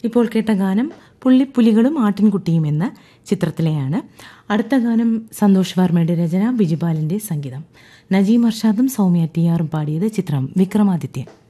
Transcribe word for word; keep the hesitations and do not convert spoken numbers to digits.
ഇപ്പോൾ കേട്ട ഗാനം പുള്ളിപ്പുലികളും ആട്ടിൻകുട്ടിയും എന്ന ചിത്രത്തിലെയാണ്. അടുത്ത ഗാനം സന്തോഷ് വർമ്മയുടെ രചന, ബിജുപാലിന്റെ സംഗീതം. നജീം അർഷാദും സൗമ്യ ടി ആറും പാടിയത്. ചിത്രം വിക്രമാദിത്യൻ.